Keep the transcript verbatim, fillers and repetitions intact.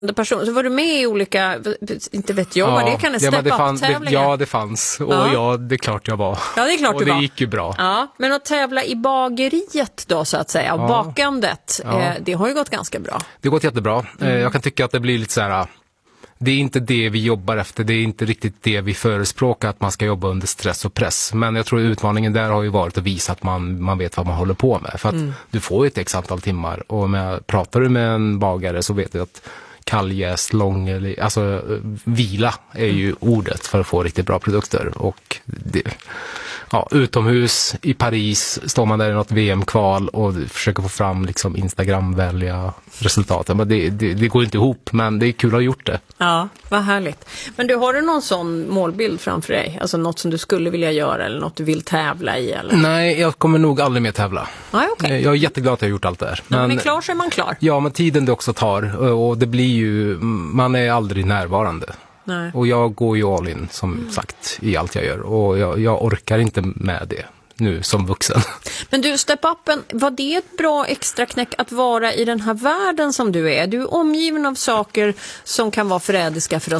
person. Så var du med i olika, inte vet jag, ja, vad det kan en ja, step det fann, up-tävlingar? Ja, det fanns. Och ja. ja, det är klart jag var. Ja, det är klart och du det var. gick ju bra. Ja, men att tävla i bageriet då, så att säga, och ja. bakandet, ja. eh, det har ju gått ganska bra. Det har gått jättebra. Mm. Jag kan tycka att det blir lite så här, det är inte det vi jobbar efter, det är inte riktigt det vi förespråkar, att man ska jobba under stress och press. Men jag tror utmaningen där har ju varit att visa att man, man vet vad man håller på med. För att mm. du får ju ett x antal timmar, och med, pratar du med en bagare så vet du att kalljäst, lång, alltså vila är ju mm. ordet för att få riktigt bra produkter. Och det, ja, utomhus i Paris står man där i något V M-kval och försöker få fram liksom Instagram-vänliga resultat. Men det, det, det går inte ihop, men det är kul att ha gjort det. Ja, vad härligt. Men du, har du någon sån målbild framför dig? Alltså något som du skulle vilja göra eller något du vill tävla i? Eller? Nej, jag kommer nog aldrig mer tävla. Ah, okay. Jag är jätteglad att jag har gjort allt det här. Men, men är klar så är man klar. Ja, men tiden det också tar. Och det blir ju, man är aldrig närvarande. Nej. Och jag går ju all in, som mm. sagt, i allt jag gör. Och jag, jag orkar inte med det nu som vuxen. Men du, step-upen, var det ett bra extra knäck att vara i den här världen som du är? Du är omgiven av saker som kan vara förrädiska för oss